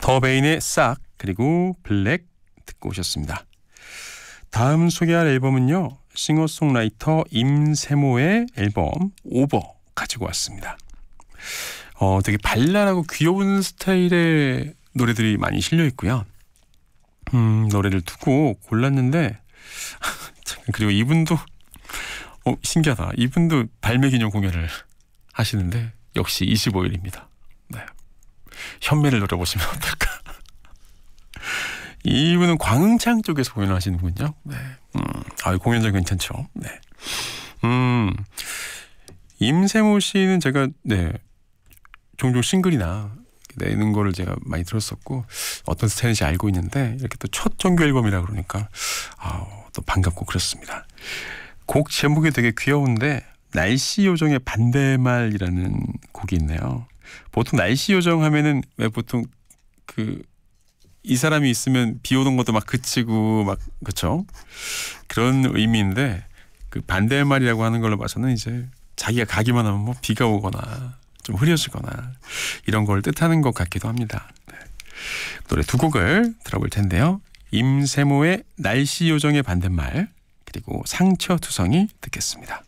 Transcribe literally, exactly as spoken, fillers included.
더베인의 싹 그리고 블랙 듣고 오셨습니다. 다음 소개할 앨범은요. 싱어송라이터 임세모의 앨범 오버 가지고 왔습니다. 어, 되게 발랄하고 귀여운 스타일의 노래들이 많이 실려 있고요. 음, 노래를 두고 골랐는데 그리고 이분도 어, 신기하다. 이분도 발매 기념 공연을 하시는데 역시 이십오 일입니다. 네. 현매를 노려보시면 어떨까. 이분은 광흥창 쪽에서 공연을 하시는군요. 네. 음, 아, 공연장 괜찮죠. 네. 음, 임세모 씨는 제가 네 종종 싱글이나 내는 거를 제가 많이 들었었고 어떤 스타일인지 알고 있는데 이렇게 또 첫 정규 앨범이라 그러니까 아, 또 반갑고 그렇습니다. 곡 제목이 되게 귀여운데 날씨 요정의 반대말이라는 곡이 있네요. 보통 날씨 요정 하면은 왜 보통 그 이 사람이 있으면 비 오는 것도 막 그치고 막 그렇죠? 그런 의미인데 그 반대말이라고 하는 걸로 봐서는 이제 자기가 가기만 하면 뭐 비가 오거나 좀 흐려지거나 이런 걸 뜻하는 것 같기도 합니다. 네. 노래 두 곡을 들어볼 텐데요. 임세모의 날씨 요정의 반대말 그리고 상처투성이 듣겠습니다.